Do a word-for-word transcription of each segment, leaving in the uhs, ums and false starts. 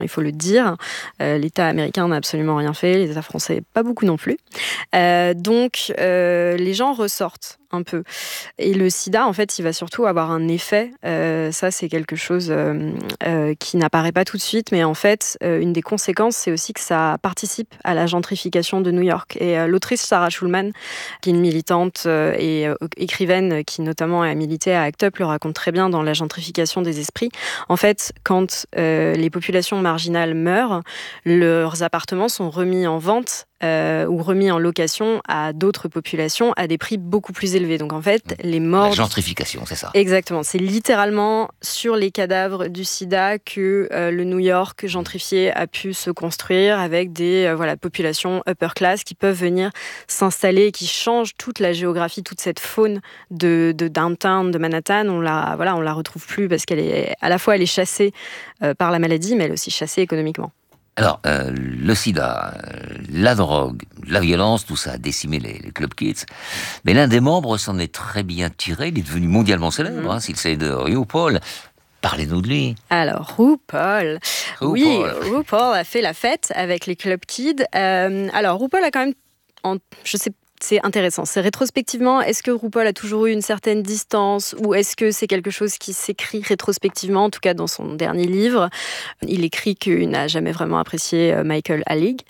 Il faut le dire, euh, l'État américain n'a absolument rien fait, les États français pas beaucoup non plus. Euh, donc euh, les gens ressortent un peu. Et le sida, en fait, il va surtout avoir un effet. Euh, ça, c'est quelque chose euh, euh, qui n'apparaît pas tout de suite, mais en fait, euh, une des conséquences, c'est aussi que ça participe à la gentrification de New York. Et euh, l'autrice Sarah Schulman, qui est une militante euh, et euh, écrivaine qui notamment a milité à ACT UP, le raconte très bien dans la gentrification des esprits. En fait, quand euh, les populations marginales meurent, leurs appartements sont remis en vente Euh, ou remis en location à d'autres populations à des prix beaucoup plus élevés. Donc en fait, les morts... La gentrification, c'est ça. Exactement. C'est littéralement sur les cadavres du sida que euh, le New York gentrifié a pu se construire avec des euh, voilà, populations upper class qui peuvent venir s'installer et qui changent toute la géographie, toute cette faune de, de downtown, de Manhattan. On la, voilà, on la retrouve plus parce qu'elle est, à la fois, elle est chassée euh, par la maladie, mais elle est aussi chassée économiquement. Alors, euh, le sida, euh, la drogue, la violence, tout ça a décimé les, les club kids. Mais l'un des membres s'en est très bien tiré. Il est devenu mondialement célèbre, mmh. hein, s'il s'agit de RuPaul. Parlez-nous de lui. Alors, RuPaul. RuPaul. Oui, RuPaul a fait la fête avec les club kids. Euh, alors, RuPaul a quand même, en, je sais c'est intéressant. C'est rétrospectivement, est-ce que RuPaul a toujours eu une certaine distance ou est-ce que c'est quelque chose qui s'écrit rétrospectivement, en tout cas dans son dernier livre. Il écrit qu'il n'a jamais vraiment apprécié Michael Alig.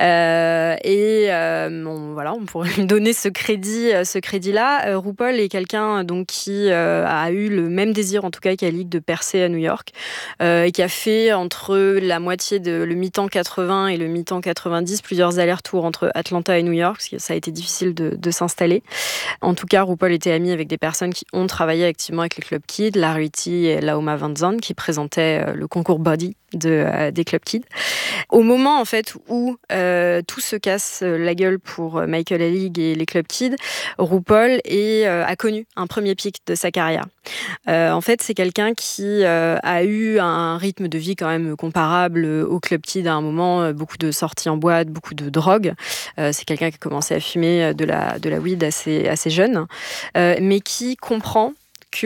Euh, et euh, on, voilà, on pourrait lui donner ce crédit, ce crédit-là. Euh, RuPaul est quelqu'un donc, qui euh, a eu le même désir, en tout cas qu'Alig, de percer à New York euh, et qui a fait entre la moitié de le mi-temps quatre-vingts et le mi-temps quatre-vingt-dix plusieurs allers-retours entre Atlanta et New York, parce que ça a été difficile De, de s'installer. En tout cas, RuPaul était ami avec des personnes qui ont travaillé activement avec les club kids, Larry et Laoma Van Zandt, qui présentaient euh, le concours Body de, euh, des club kids. Au moment en fait où euh, tout se casse la gueule pour Michael Alig et les club kids, RuPaul est, euh, a connu un premier pic de sa carrière. Euh, en fait, c'est quelqu'un qui euh, a eu un rythme de vie quand même comparable au club kids à un moment, beaucoup de sorties en boîte, beaucoup de drogue. Euh, c'est quelqu'un qui a commencé à fumer de la, de la weed assez, assez jeune, euh, mais qui comprend que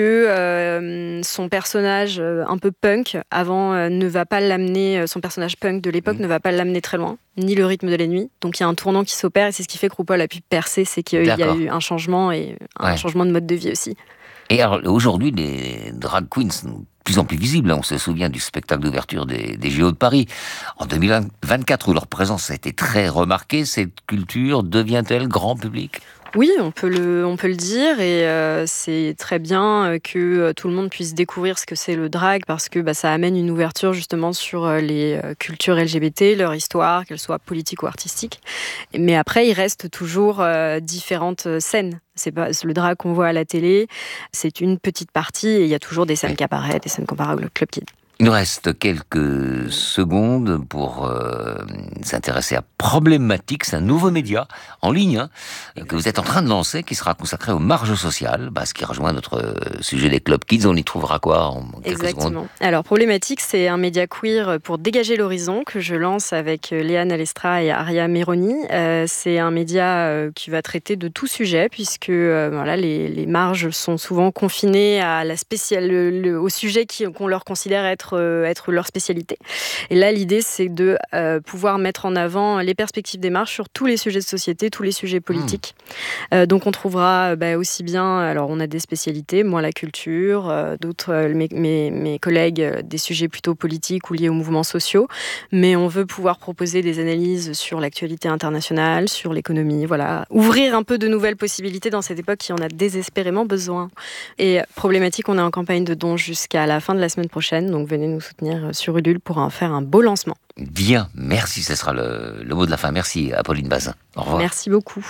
euh, son personnage euh, un peu punk avant euh, ne va pas l'amener, son personnage punk de l'époque mmh. ne va pas l'amener très loin, ni le rythme de la nuit. Donc il y a un tournant qui s'opère et c'est ce qui fait que RuPaul a pu percer, c'est qu'il D'accord. y a eu un changement et un ouais. changement de mode de vie aussi. Et alors aujourd'hui, les drag queens sont de plus en plus visibles. On se souvient du spectacle d'ouverture des, des J O de Paris en deux mille vingt-quatre où leur présence a été très remarquée. Cette culture devient-elle grand public ? Oui, on peut le, on peut le dire et euh, c'est très bien que euh, tout le monde puisse découvrir ce que c'est le drag parce que bah, ça amène une ouverture justement sur euh, les euh, cultures L G B T, leur histoire, qu'elles soient politiques ou artistiques. Mais après, il reste toujours euh, différentes scènes. C'est pas le drag qu'on voit à la télé, c'est une petite partie et il y a toujours des scènes cabaret, des scènes comparables au Club Kid. Il nous reste quelques secondes pour euh, s'intéresser à Problématique. C'est un nouveau média en ligne hein, que vous êtes en train de lancer, qui sera consacré aux marges sociales, bah, ce qui rejoint notre sujet des Club Kids. On y trouvera quoi en quelques Exactement. secondes ? Alors Problématique, c'est un média queer pour dégager l'horizon que je lance avec Léane Alestra et Aria Meroni. Euh, c'est un média euh, qui va traiter de tout sujet puisque euh, voilà, les, les marges sont souvent confinées à la spéciale, le, le, au sujet qui, qu'on leur considère être être leur spécialité. Et là, l'idée, c'est de euh, pouvoir mettre en avant les perspectives des marges sur tous les sujets de société, tous les sujets politiques. Mmh. Euh, donc, on trouvera bah, aussi bien, alors on a des spécialités, moi la culture, euh, d'autres, euh, mes, mes, mes collègues, euh, des sujets plutôt politiques ou liés aux mouvements sociaux, mais on veut pouvoir proposer des analyses sur l'actualité internationale, sur l'économie, voilà. Ouvrir un peu de nouvelles possibilités dans cette époque qui en a désespérément besoin. Et Problématique, on est en campagne de dons jusqu'à la fin de la semaine prochaine, donc venez nous soutenir sur Ulule pour en faire un beau lancement. Bien, merci, ce sera le, le mot de la fin. Merci Apolline Bazin. Au revoir. Merci beaucoup.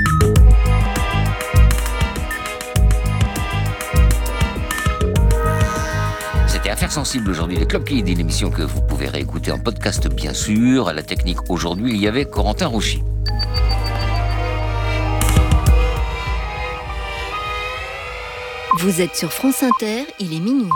C'était Affaires sensibles aujourd'hui, les Club Kids, une émission que vous pouvez réécouter en podcast bien sûr. À la technique aujourd'hui, il y avait Corentin Rouchy. Vous êtes sur France Inter, il est minuit.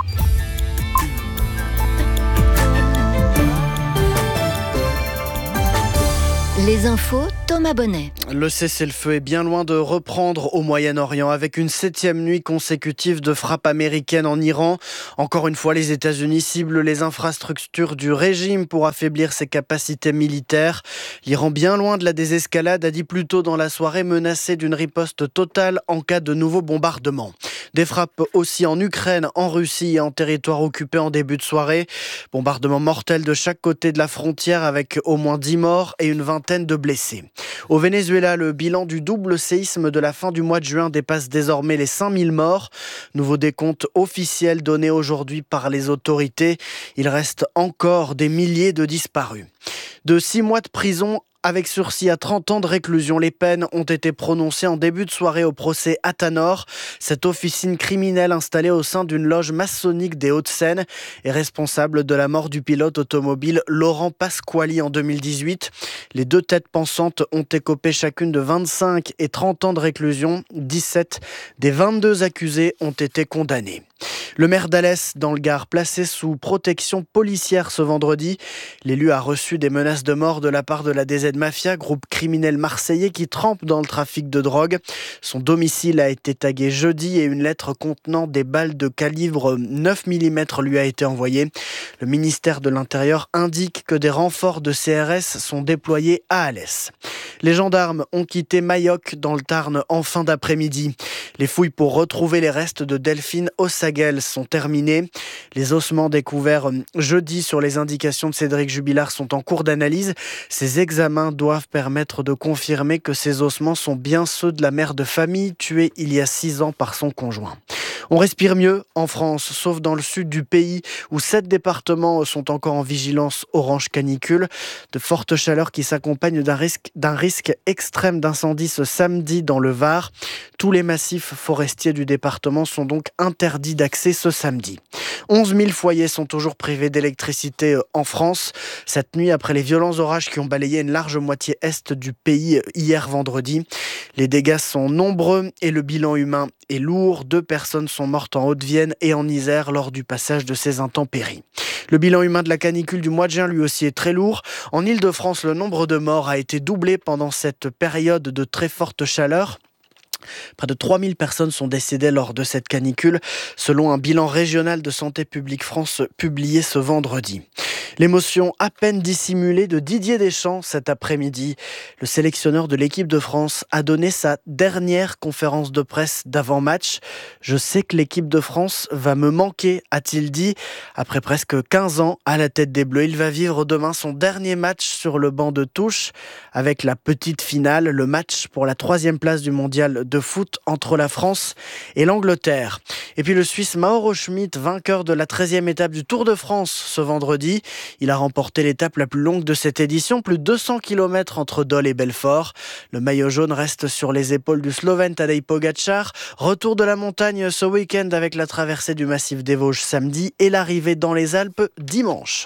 Les infos, Thomas Bonnet. Le cessez-le-feu est bien loin de reprendre au Moyen-Orient avec une septième nuit consécutive de frappes américaines en Iran. Encore une fois, les États-Unis ciblent les infrastructures du régime pour affaiblir ses capacités militaires. L'Iran, bien loin de la désescalade, a dit plus tôt dans la soirée menacer d'une riposte totale en cas de nouveaux bombardements. Des frappes aussi en Ukraine, en Russie et en territoire occupé en début de soirée. Bombardements mortels de chaque côté de la frontière avec au moins dix morts et une vingtaine de blessés. Au Venezuela, le bilan du double séisme de la fin du mois de juin dépasse désormais les cinq mille morts. Nouveau décompte officiel donné aujourd'hui par les autorités. Il reste encore des milliers de disparus. De six mois de prison avec sursis à trente ans de réclusion, les peines ont été prononcées en début de soirée au procès Athanor. Cette officine criminelle installée au sein d'une loge maçonnique des Hauts-de-Seine est responsable de la mort du pilote automobile Laurent Pasquali en deux mille dix-huit. Les deux têtes pensantes ont écopé chacune de vingt-cinq et trente ans de réclusion. dix-sept des vingt-deux accusés ont été condamnés. Le maire d'Alès, dans le Gard, placé sous protection policière ce vendredi. L'élu a reçu des menaces de mort de la part de la D Z Mafia, groupe criminel marseillais qui trempe dans le trafic de drogue. Son domicile a été tagué jeudi et une lettre contenant des balles de calibre neuf millimètres lui a été envoyée. Le ministère de l'Intérieur indique que des renforts de C R S sont déployés à Alès. Les gendarmes ont quitté Mayoc dans le Tarn en fin d'après-midi. Les fouilles pour retrouver les restes de Delphine Ossagel sont terminées. Les ossements découverts jeudi sur les indications de Cédric Jubilard sont en cours d'analyse. Ces examens doivent permettre de confirmer que ces ossements sont bien ceux de la mère de famille tuée il y a six ans par son conjoint. On respire mieux en France, sauf dans le sud du pays où sept départements sont encore en vigilance orange canicule. De fortes chaleurs qui s'accompagnent d'un risque, d'un risque extrême d'incendie ce samedi dans le Var. Tous les massifs forestiers du département sont donc interdits d'accès ce samedi. onze mille foyers sont toujours privés d'électricité en France. Cette nuit, après les violents orages qui ont balayé une large moitié est du pays hier vendredi. Les dégâts sont nombreux et le bilan humain est lourd. Deux personnes sont mortes en Haute-Vienne et en Isère lors du passage de ces intempéries. Le bilan humain de la canicule du mois de juin, lui aussi, est très lourd. En Île-de-France, le nombre de morts a été doublé pendant cette période de très forte chaleur. Près de trois mille personnes sont décédées lors de cette canicule, selon un bilan régional de Santé publique France publié ce vendredi. L'émotion à peine dissimulée de Didier Deschamps cet après-midi. Le sélectionneur de l'équipe de France a donné sa dernière conférence de presse d'avant-match. « Je sais que l'équipe de France va me manquer », a-t-il dit. Après presque quinze ans à la tête des Bleus, il va vivre demain son dernier match sur le banc de touche avec la petite finale, le match pour la troisième place du mondial de foot entre la France et l'Angleterre. Et puis le Suisse Mauro Schmid, vainqueur de la treizième étape du Tour de France ce vendredi. Il a remporté l'étape la plus longue de cette édition, plus de deux cents kilomètres entre Dole et Belfort. Le maillot jaune reste sur les épaules du Slovène Tadej Pogačar. Retour de la montagne ce week-end avec la traversée du massif des Vosges samedi et l'arrivée dans les Alpes dimanche.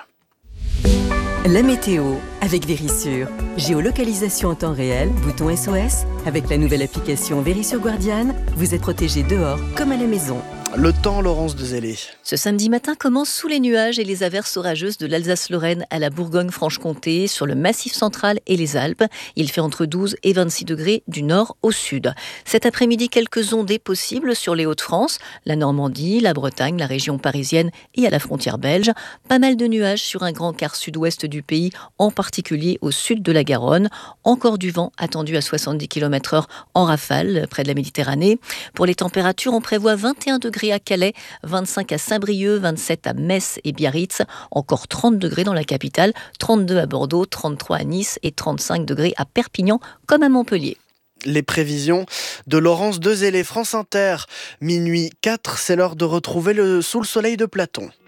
La météo avec Verisure. Géolocalisation en temps réel, bouton S O S. Avec la nouvelle application Verisure Guardian, vous êtes protégé dehors comme à la maison. Le temps, Laurence Dezellé. Ce samedi matin commence sous les nuages et les averses orageuses de l'Alsace-Lorraine à la Bourgogne-Franche-Comté, sur le Massif central et les Alpes. Il fait entre douze et vingt-six degrés du nord au sud. Cet après-midi, quelques ondées possibles sur les Hauts-de-France, la Normandie, la Bretagne, la région parisienne et à la frontière belge. Pas mal de nuages sur un grand quart sud-ouest du pays, en particulier au sud de la Garonne. Encore du vent attendu à soixante-dix kilomètres heure en rafale près de la Méditerranée. Pour les températures, on prévoit vingt et un degrés à Calais, vingt-cinq à Saint-Brieuc, vingt-sept à Metz et Biarritz, encore trente degrés dans la capitale, trente-deux à Bordeaux, trente-trois à Nice et trente-cinq degrés à Perpignan comme à Montpellier. Les prévisions de Laurence Dezellé, France Inter. Minuit quatre, c'est l'heure de retrouver le Sous le soleil de Platon.